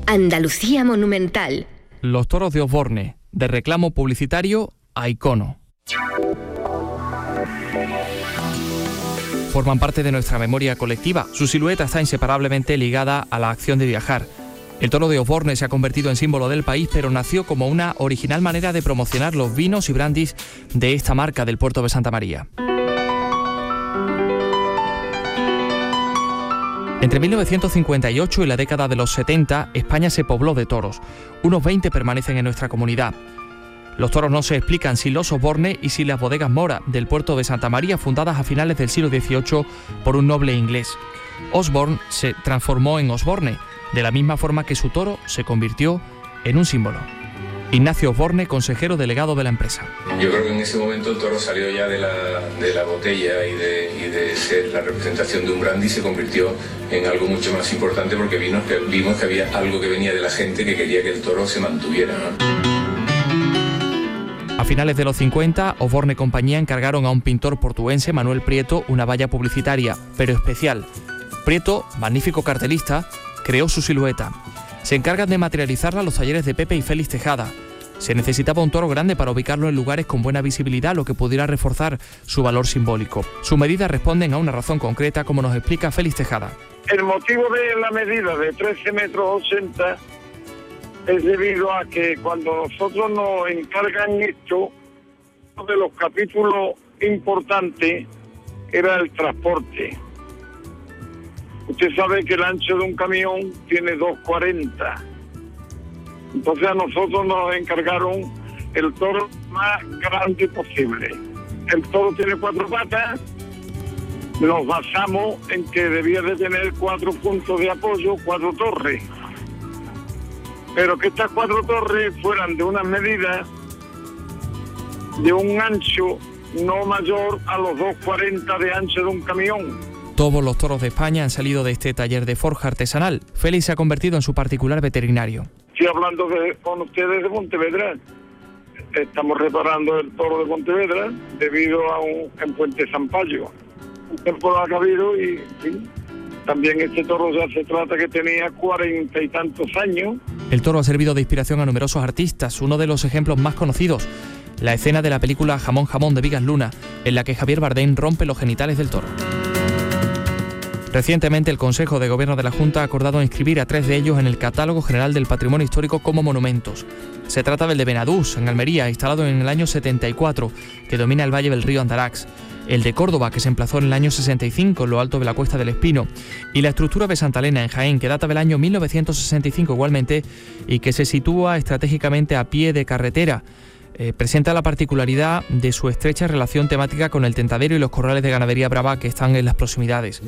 Andalucía Monumental. Los toros de Osborne, de reclamo publicitario a icono. Forman parte de nuestra memoria colectiva. Su silueta está inseparablemente ligada a la acción de viajar. El toro de Osborne se ha convertido en símbolo del país, pero nació como una original manera de promocionar los vinos y brandis de esta marca del puerto de Santa María. Entre 1958 y la década de los 70, España se pobló de toros. Unos 20 permanecen en nuestra comunidad. Los toros no se explican sin los Osborne y sin las bodegas Mora del puerto de Santa María, fundadas a finales del siglo XVIII por un noble inglés. Osborne se transformó en Osborne, de la misma forma que su toro se convirtió en un símbolo. Ignacio Osborne, consejero delegado de la empresa. Yo creo que en ese momento el toro salió ya de la botella y de ser la representación de un brandy, se convirtió en algo mucho más importante, porque vimos que había algo que venía de la gente que quería que el toro se mantuviera, ¿no? A finales de los 50, Osborne Compañía encargaron a un pintor portuense, Manuel Prieto, una valla publicitaria, pero especial. Prieto, magnífico cartelista, creó su silueta. Se encargan de materializarla los talleres de Pepe y Félix Tejada. Se necesitaba un toro grande para ubicarlo en lugares con buena visibilidad, lo que pudiera reforzar su valor simbólico. Sus medidas responden a una razón concreta, como nos explica Félix Tejada. El motivo de la medida de 13,80 metros es debido a que cuando nosotros nos encargan esto, uno de los capítulos importantes era el transporte. Usted sabe que el ancho de un camión tiene 2,40. Entonces a nosotros nos encargaron el toro más grande posible. El toro tiene 4 patas. Nos basamos en que debía de tener 4 puntos de apoyo, 4 torres. Pero que estas 4 torres fueran de unas medidas de un ancho no mayor a los 2,40 de ancho de un camión. Todos los toros de España han salido de este taller de forja artesanal. Félix se ha convertido en su particular veterinario. Estoy hablando con ustedes de Pontevedra. Estamos reparando el toro de Pontevedra debido a en Puente Sampaio. Un temporal que ha habido y sí, también este toro ya se trata que tenía 40 y tantos años. El toro ha servido de inspiración a numerosos artistas. Uno de los ejemplos más conocidos, la escena de la película Jamón Jamón de Vigas Luna, en la que Javier Bardem rompe los genitales del toro. Recientemente, el Consejo de Gobierno de la Junta ha acordado inscribir a 3 de ellos en el Catálogo General del Patrimonio Histórico como monumentos. Se trata del de Benadús, en Almería, instalado en el año 74, que domina el valle del río Andarax; el de Córdoba, que se emplazó en el año 65 en lo alto de la Cuesta del Espino; y la estructura de Santa Elena, en Jaén, que data del año 1965 igualmente y que se sitúa estratégicamente a pie de carretera. Presenta la particularidad de su estrecha relación temática con el Tentadero y los corrales de ganadería brava que están en las proximidades.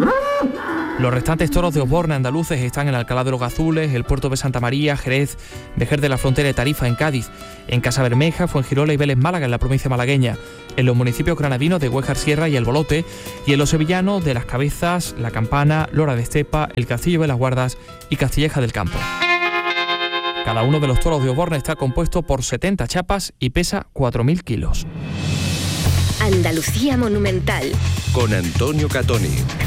Los restantes toros de Osborne andaluces están en Alcalá de los Gazules, el puerto de Santa María, Jerez, Vejer de la Frontera y Tarifa en Cádiz, en Casabermeja, Fuengirola y Vélez Málaga en la provincia malagueña, en los municipios granadinos de Huéjar Sierra y El Bolote, y en los sevillanos de Las Cabezas, La Campana, Lora de Estepa, el Castillo de las Guardas y Castilleja del Campo. Cada uno de los toros de Osborne está compuesto por 70 chapas y pesa 4.000 kilos. Andalucía Monumental. Con Antonio Catoni.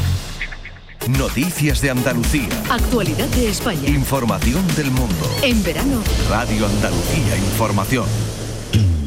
Noticias de Andalucía. Actualidad de España. Información del mundo. En verano. Radio Andalucía Información.